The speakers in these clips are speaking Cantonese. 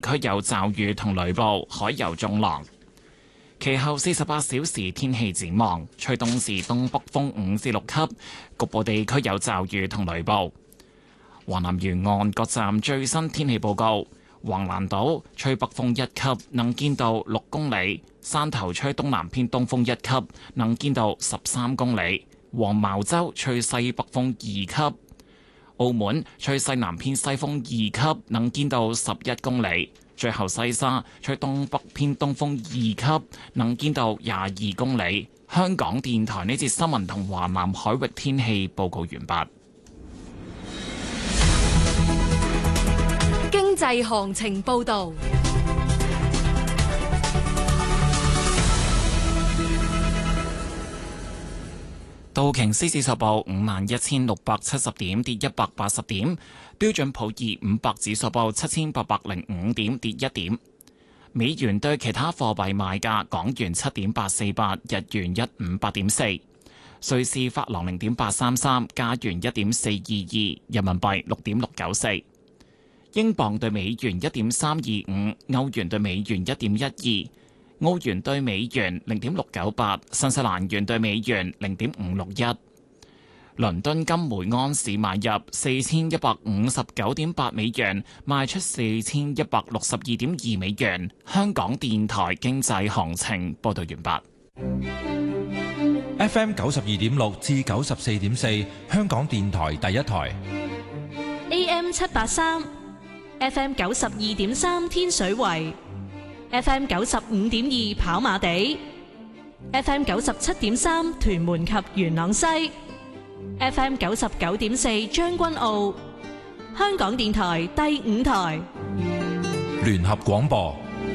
區有驟雨同雷暴，海有中浪。其後48小時天氣展望，吹東至東北風5至6級，局部地區有驟雨同雷暴。華南沿岸各站最新天氣報告：橫瀾島吹北風1級，能見度6公里；汕頭吹東南偏東風1級，能見度13公里；黃茅洲吹西北風2級；澳門吹西南偏西風2級，能見度11公里。最後西沙吹東北偏東風2級，能見度22公里。香港電台呢節新聞同華南海域天氣報告完畢。 經濟行情報導。 道瓊斯指數報51,670點，跌180點；標準普爾500指數報7,805點，跌1點。美元對其他貨幣賣價：港元7.848，日元158.4，瑞士法郎0.833，加元1.422，人民幣6.694，英鎊對美元1.325，歐元對美元1.12。澳元對美元0.698，新西蘭元對美元0.561。倫敦金每盎司買入4159.8美元，賣出4162.2美元。香港電台經濟行情報道完畢。FM 92.6至94.4，香港電台第一台。 AM 783 ，FM 92.3天水圍。FM 95.2跑馬地 ，FM 97.3屯門及元朗西 ，FM 99.4將軍澳，香港電台第5台聯合廣播。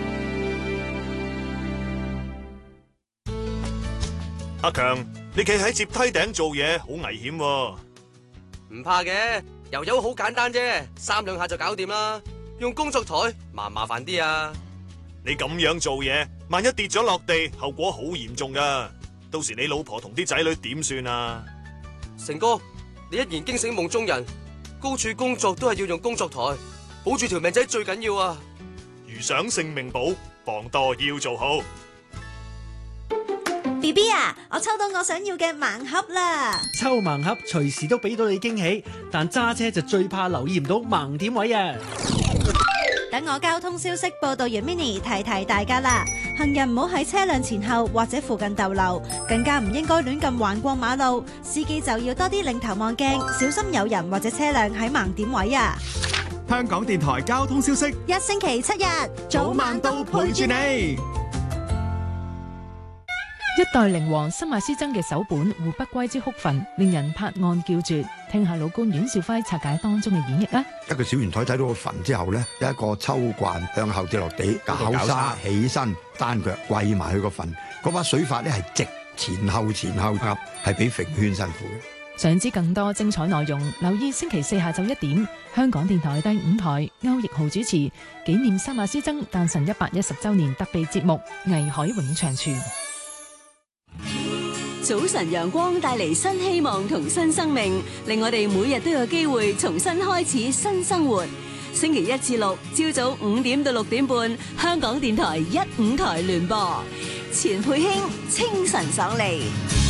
阿強，你企喺接梯頂做嘢好危險喎。 唔怕嘅，油油好簡單啫，3兩下就搞掂啦。用工作台麻煩啲啊。 你咁樣做嘢，萬一跌咗落地，後果好嚴重噶。到時你老婆同啲仔女點算啊？ 成哥，你一言驚醒夢中人，高處工作都係要用工作台，保住條命仔最緊要啊！ 如想性命保，防墮要做好。 BB 啊，我抽到我想要嘅盲盒啦！ 抽盲盒隨時都俾到你驚喜，但揸車就最怕留意唔到盲點位啊！ 等我交通消息報道員 Mini 提提大家啦，行人唔好喺車輛前後或者附近逗留，更加唔應該亂咁橫過馬路。司機就要多啲擰頭望鏡，小心有人或者車輛喺盲點位啊！ 香港電台交通消息， 一星期7日， 早晚都陪住你。 一代靈王新馬師曾嘅首本《胡不歸之哭墳》令人拍案叫絕，聽下老官阮兆輝拆解當中嘅演繹啊！ 一個小圓台睇到個墳之後呢，有一個抽慣向後跌落地，搞沙起身，單腳跪埋去個墳，嗰把水法呢係直前後合，係比揈圈辛苦嘅。 想知更多精彩內容，留意星期4下晝1點，香港電台第5台歐奕豪主持紀念新馬師曾誕辰110週年特備節目《藝海永長存》。 早晨陽光帶嚟新希望同新生命，令我哋每日都有機會重新開始新生活。星期1至6朝早5點到6點半，香港電台1、5台聯播，錢佩卿清晨爽利。